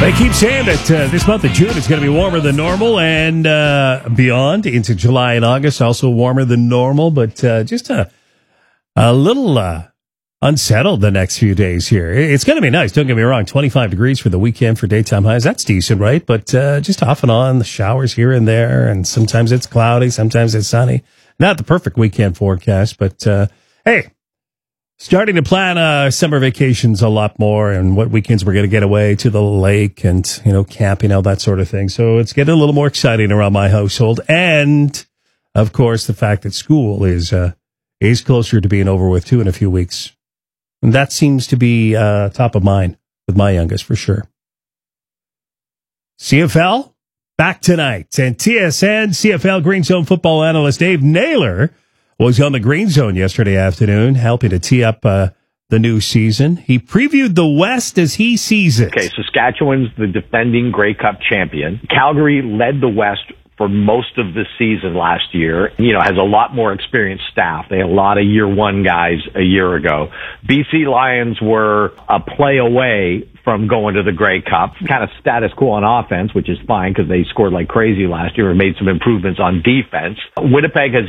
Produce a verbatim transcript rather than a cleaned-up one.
They keep saying that uh, this month of June is going to be warmer than normal and uh, beyond into July and August, also warmer than normal, but uh, just a, a little uh, unsettled the next few days here. It's going to be nice, don't get me wrong, twenty-five degrees for the weekend for daytime highs. That's decent, right? But uh, just off and on, the showers here and there, and sometimes it's cloudy, sometimes it's sunny. Not the perfect weekend forecast, but uh, hey, starting to plan uh, summer vacations a lot more and what weekends we're going to get away to the lake and, you know, camping, all that sort of thing. So it's getting a little more exciting around my household. And, of course, the fact that school is uh, is closer to being over with, too, in a few weeks. And that seems to be uh, top of mind with my youngest, for sure. C F L, back tonight. And T S N, C F L Green Zone football analyst Dave Naylor was on the Green Zone yesterday afternoon, helping to tee up uh, the new season. He previewed the West as he sees it. Okay, Saskatchewan's the defending Grey Cup champion. Calgary led the West for most of the season last year. You know, has a lot more experienced staff. They had a lot of year one guys a year ago. B C Lions were a play away from going to the Grey Cup. Kind of status quo on offense, which is fine because they scored like crazy last year and made some improvements on defense. Winnipeg has